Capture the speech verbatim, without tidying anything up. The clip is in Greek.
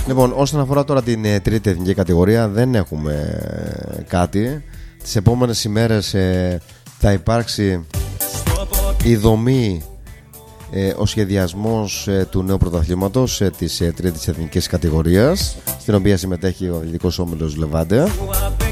Λοιπόν, όσον αφορά τώρα την ε, τρίτη εθνική κατηγορία, δεν έχουμε ε, κάτι. Τις επόμενες ημέρες ε, θα υπάρξει η δομή, ε, ο σχεδιασμός ε, του νέου πρωταθλήματος ε, της ε, τρίτης εθνικής κατηγορίας, στην οποία συμμετέχει ο Αθλητικός Όμιλος Λεβάντε.